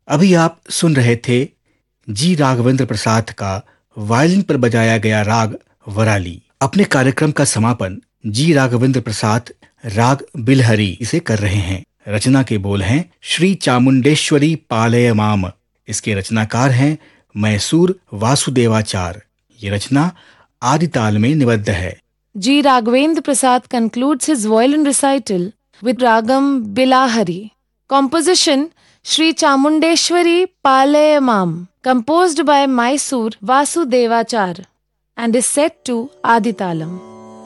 अभी आप सुन रहे थे जी राघवेंद्र प्रसाद का वायलिन पर बजाया गया राग वराली। अपने कार्यक्रम का समापन जी राघवेंद्र प्रसाद राग बिलहरी इसे कर रहे हैं। रचना के बोल हैं श्री चामुंडेश्वरी पालय माम। इसके रचनाकार हैं मैसूर वासुदेवाचार। ये रचना आदि ताल में निबद्ध है। G. Raghavendra Prasad concludes his violin recital with Ragam Bilahari. Composition Sri Chamundeshwari Palayamam, composed by Mysore Vasudevachar and is set to Aditalam.